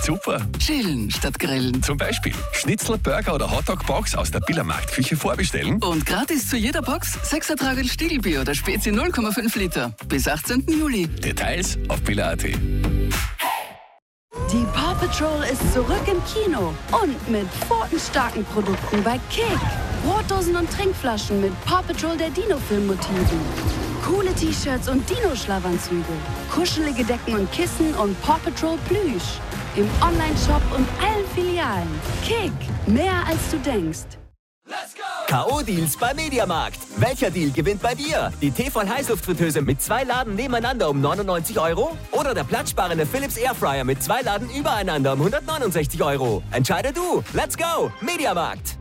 echt super. Chillen statt grillen. Zum Beispiel Schnitzel, Burger oder Hotdog-Box aus der Billermarktküche vorbestellen. Und gratis zu jeder Box 6er Tragel Stiegelbier oder Spezi 0,5 Liter. Bis 18. Juli. Details auf biller.at. Die Paw Patrol ist zurück im Kino und mit pfotenstarken Produkten bei Kick. Brotdosen und Trinkflaschen mit Paw Patrol der Dino-Film-Motiven. Coole T-Shirts und Dino-Schlafanzüge. Kuschelige Decken und Kissen und Paw Patrol Plüsch. Im Online-Shop und allen Filialen. Kick, mehr als du denkst. K.O.-Deals bei Mediamarkt. Welcher Deal gewinnt bei dir? Die Tefal-Heißluftfritteuse mit 2 Laden nebeneinander um 99 €? Oder der platzsparende Philips Airfryer mit 2 Laden übereinander um 169 €? Entscheide du. Let's go. Mediamarkt.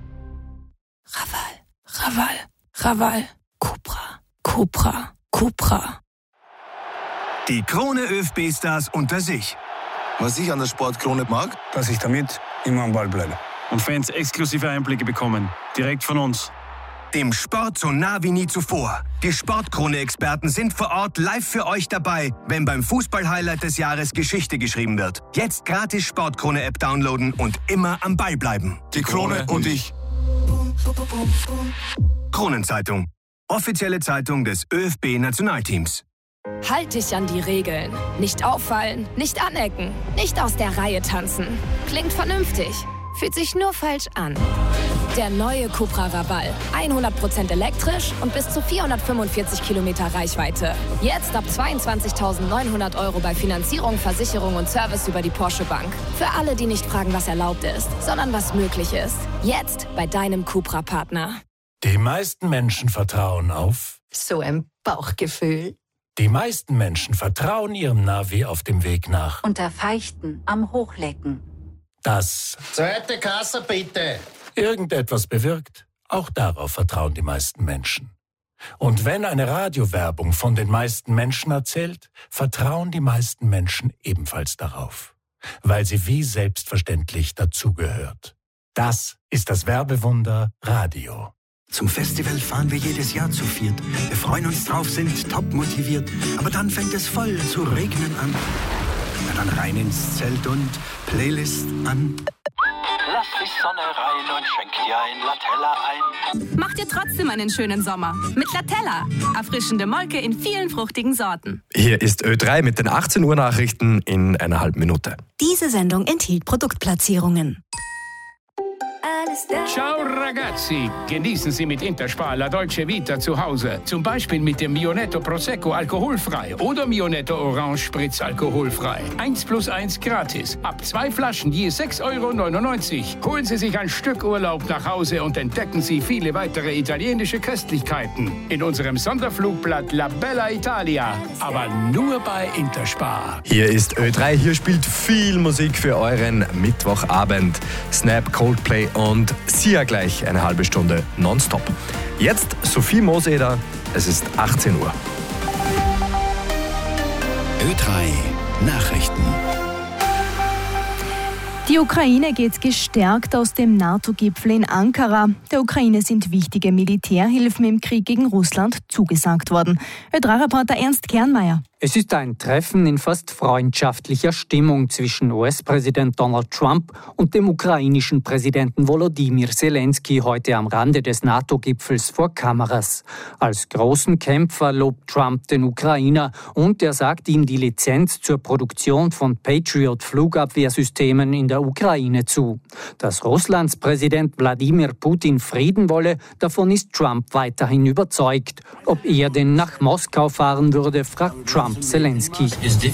Raval. Cupra. Die Krone ÖFB-Stars unter sich. Was ich an der Sportkrone mag, dass ich damit immer am Ball bleibe. Und Fans exklusive Einblicke bekommen. Direkt von uns. Dem Sport so nah wie nie zuvor. Die Sportkrone-Experten sind vor Ort live für euch dabei, wenn beim Fußball-Highlight des Jahres Geschichte geschrieben wird. Jetzt gratis Sportkrone-App downloaden und immer am Ball bleiben. die Krone und ich. Kronenzeitung. Offizielle Zeitung des ÖFB-Nationalteams. Halt dich an die Regeln. Nicht auffallen, nicht anecken, nicht aus der Reihe tanzen. Klingt vernünftig, fühlt sich nur falsch an. Der neue Cupra Raval. 100% elektrisch und bis zu 445 Kilometer Reichweite. Jetzt ab 22.900 € bei Finanzierung, Versicherung und Service über die Porsche Bank. Für alle, die nicht fragen, was erlaubt ist, sondern was möglich ist. Jetzt bei deinem Cupra-Partner. Die meisten Menschen vertrauen auf... So ein Bauchgefühl. Die meisten Menschen vertrauen ihrem Navi auf dem Weg nach... Unter Feichten am Hochlecken. Das... Zweite Kasse bitte. ...irgendetwas bewirkt. Auch darauf vertrauen die meisten Menschen. Und wenn eine Radiowerbung von den meisten Menschen erzählt, vertrauen die meisten Menschen ebenfalls darauf. Weil sie wie selbstverständlich dazugehört. Das ist das Werbewunder Radio. Zum Festival fahren wir jedes Jahr zu viert. Wir freuen uns drauf, sind top motiviert. Aber dann fängt es voll zu regnen an. Na dann rein ins Zelt und Playlist an. Lass die Sonne rein und schenk dir ein Latella ein. Mach dir trotzdem einen schönen Sommer mit Latella. Erfrischende Molke in vielen fruchtigen Sorten. Hier ist Ö3 mit den 18 Uhr Nachrichten in einer halben Minute. Diese Sendung enthielt Produktplatzierungen. Ciao ragazzi, genießen Sie mit Interspar La Dolce Vita zu Hause. Zum Beispiel mit dem Mionetto Prosecco alkoholfrei oder Mionetto Orange Spritz alkoholfrei. 1+1 gratis. Ab 2 Flaschen je 6,99 €. Holen Sie sich ein Stück Urlaub nach Hause und entdecken Sie viele weitere italienische Köstlichkeiten. In unserem Sonderflugblatt La Bella Italia. Aber nur bei Interspar. Hier ist Ö3, hier spielt viel Musik für euren Mittwochabend. Snap, Coldplay und Sia gleich eine halbe Stunde nonstop. Jetzt Sophie Moseder, es ist 18 Uhr. Ö3 Nachrichten. Die Ukraine geht gestärkt aus dem NATO-Gipfel in Ankara. Der Ukraine sind wichtige Militärhilfen im Krieg gegen Russland zugesagt worden. Ö3-Reporter Ernst Kernmeier. Es ist ein Treffen in fast freundschaftlicher Stimmung zwischen US-Präsident Donald Trump und dem ukrainischen Präsidenten Volodymyr Zelensky heute am Rande des NATO-Gipfels vor Kameras. Als großen Kämpfer lobt Trump den Ukrainer und er sagt ihm die Lizenz zur Produktion von Patriot-Flugabwehrsystemen in der Ukraine zu. Dass Russlands Präsident Wladimir Putin Frieden wolle, davon ist Trump weiterhin überzeugt. Ob er denn nach Moskau fahren würde, fragt Trump Zelensky.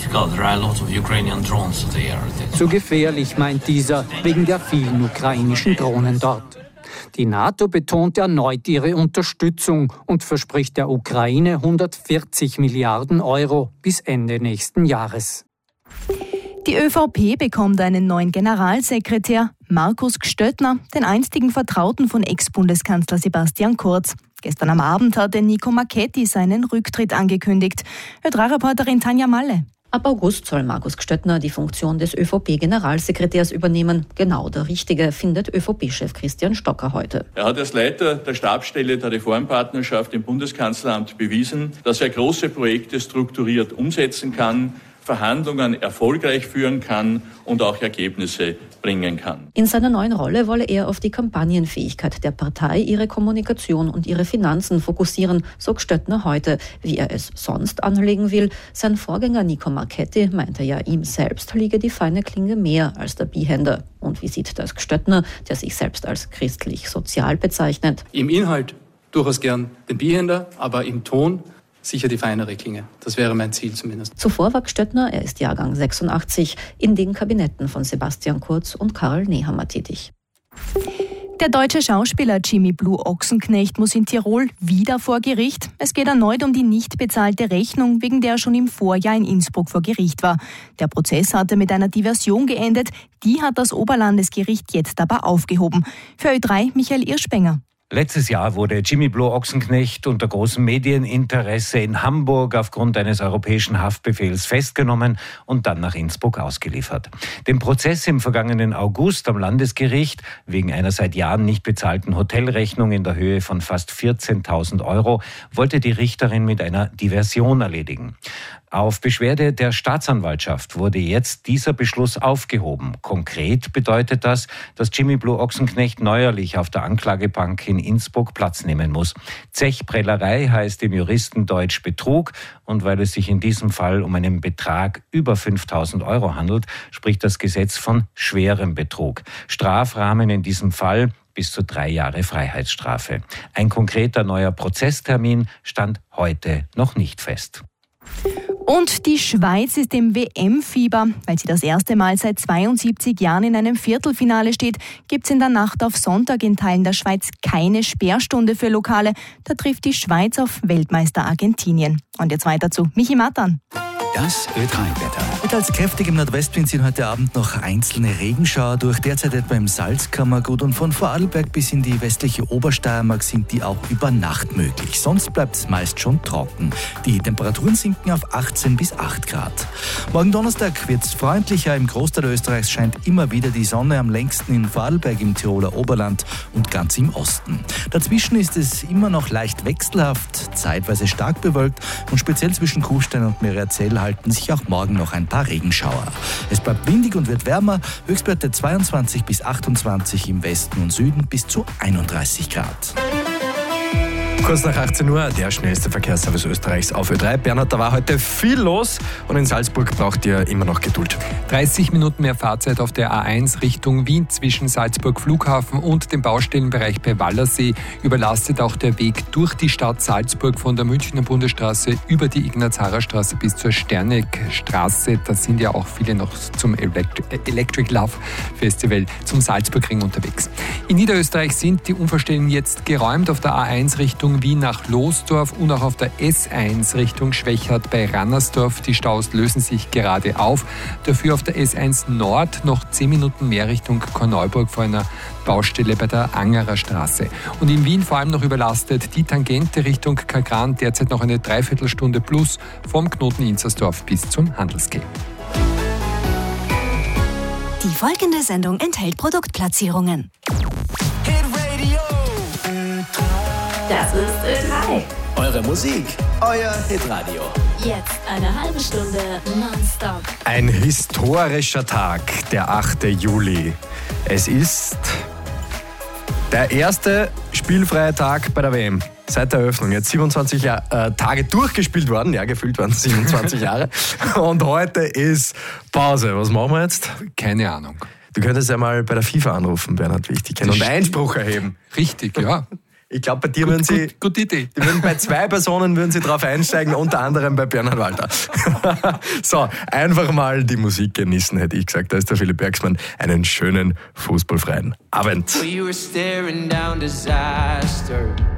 Zu gefährlich, meint dieser, wegen der vielen ukrainischen Drohnen dort. Die NATO betont erneut ihre Unterstützung und verspricht der Ukraine 140 Milliarden € bis Ende nächsten Jahres. Die ÖVP bekommt einen neuen Generalsekretär, Markus Gstöttner, den einstigen Vertrauten von Ex-Bundeskanzler Sebastian Kurz. Gestern am Abend hatte Nico Marchetti seinen Rücktritt angekündigt. Ö3-Reporterin Tanja Malle. Ab August soll Markus Gstöttner die Funktion des ÖVP-Generalsekretärs übernehmen. Genau der Richtige, findet ÖVP-Chef Christian Stocker heute. Er hat als Leiter der Stabsstelle der Reformpartnerschaft im Bundeskanzleramt bewiesen, dass er große Projekte strukturiert umsetzen kann, Verhandlungen erfolgreich führen kann und auch Ergebnisse bringen kann. In seiner neuen Rolle wolle er auf die Kampagnenfähigkeit der Partei, ihre Kommunikation und ihre Finanzen fokussieren, so Stöttner heute. Wie er es sonst anlegen will, sein Vorgänger Nico Marchetti meinte ja, ihm selbst liege die feine Klinge mehr als der Bihänder. Und wie sieht das Stöttner, der sich selbst als christlich-sozial bezeichnet? Im Inhalt durchaus gern den Bihänder, aber im Ton sicher die feinere Klinge. Das wäre mein Ziel zumindest. Zuvor war Stöttner, er ist Jahrgang 86, in den Kabinetten von Sebastian Kurz und Karl Nehammer tätig. Der deutsche Schauspieler Jimmy Blue Ochsenknecht muss in Tirol wieder vor Gericht. Es geht erneut um die nicht bezahlte Rechnung, wegen der er schon im Vorjahr in Innsbruck vor Gericht war. Der Prozess hatte mit einer Diversion geendet. Die hat das Oberlandesgericht jetzt aber aufgehoben. Für Ö3 Michael Irschbenger. Letztes Jahr wurde Jimmy Blue Ochsenknecht unter großem Medieninteresse in Hamburg aufgrund eines europäischen Haftbefehls festgenommen und dann nach Innsbruck ausgeliefert. Den Prozess im vergangenen August am Landesgericht wegen einer seit Jahren nicht bezahlten Hotelrechnung in der Höhe von fast 14.000 € wollte die Richterin mit einer Diversion erledigen. Auf Beschwerde der Staatsanwaltschaft wurde jetzt dieser Beschluss aufgehoben. Konkret bedeutet das, dass Jimmy Blue Ochsenknecht neuerlich auf der Anklagebank in Innsbruck Platz nehmen muss. Zechprellerei heißt im Juristendeutsch Betrug und weil es sich in diesem Fall um einen Betrag über 5.000 € handelt, spricht das Gesetz von schwerem Betrug. Strafrahmen in diesem Fall bis zu 3 Jahre Freiheitsstrafe. Ein konkreter neuer Prozesstermin stand heute noch nicht fest. Und die Schweiz ist im WM-Fieber. Weil sie das erste Mal seit 72 Jahren in einem Viertelfinale steht, gibt es in der Nacht auf Sonntag in Teilen der Schweiz keine Sperrstunde für Lokale. Da trifft die Schweiz auf Weltmeister Argentinien. Und jetzt weiter zu Michi Mattan. Das Ö3-Wetter. Mit als kräftigem Nordwestwind sind heute Abend noch einzelne Regenschauer durch, derzeit etwa im Salzkammergut, und von Vorarlberg bis in die westliche Obersteiermark sind die auch über Nacht möglich. Sonst bleibt es meist schon trocken. Die Temperaturen sinken auf 18 bis 8 Grad. Morgen Donnerstag wird es freundlicher. Im Großteil Österreichs scheint immer wieder die Sonne, am längsten in Vorarlberg, im Tiroler Oberland und ganz im Osten. Dazwischen ist es immer noch leicht wechselhaft, zeitweise stark bewölkt, und speziell zwischen Kufstein und Meererzell halten sich auch morgen noch ein paar Regenschauer. Es bleibt windig und wird wärmer, Höchstwerte 22 bis 28, im Westen und Süden bis zu 31 Grad. Kurz nach 18 Uhr, der schnellste Verkehrsservice Österreichs auf Ö3. Bernhard, da war heute viel los und in Salzburg braucht ihr immer noch Geduld. 30 Minuten mehr Fahrzeit auf der A1 Richtung Wien zwischen Salzburg Flughafen und dem Baustellenbereich bei Wallersee. Überlastet auch der Weg durch die Stadt Salzburg von der Münchner Bundesstraße über die Ignaz-Harrer-Straße bis zur Sterneckstraße. Da sind ja auch viele noch zum Electric Love Festival zum Salzburgring unterwegs. In Niederösterreich sind die Unfallstellen jetzt geräumt. Auf der A1 Richtung Wien nach Losdorf und auch auf der S1 Richtung Schwechat bei Rannersdorf. Die Staus lösen sich gerade auf. Dafür auf der S1 Nord noch 10 Minuten mehr Richtung Korneuburg vor einer Baustelle bei der Angerer Straße. Und in Wien vor allem noch überlastet die Tangente Richtung Kagran, derzeit noch eine Dreiviertelstunde plus vom Knoten Inzersdorf bis zum Handelsquai. Die folgende Sendung enthält Produktplatzierungen. Das ist Ö3. Eure Musik, euer Hitradio. Jetzt eine halbe Stunde nonstop. Ein historischer Tag, der 8. Juli. Es ist der erste spielfreie Tag bei der WM. Seit der Eröffnung. Jetzt 27 Tage durchgespielt worden. Ja, gefühlt waren es 27 Jahre. Und heute ist Pause. Was machen wir jetzt? Keine Ahnung. Du könntest ja mal bei der FIFA anrufen, Bernhard, wie ich dich kenne, und Einspruch erheben. Richtig, ja. Ich glaube, bei dir würden sie. Gute Idee. Die würden bei 2 Personen würden sie drauf einsteigen, unter anderem bei Bernhard Walter. So, einfach mal die Musik genießen, hätte ich gesagt. Da ist der Philipp Bergsmann. Einen schönen fußballfreien Abend. We were staring down disaster.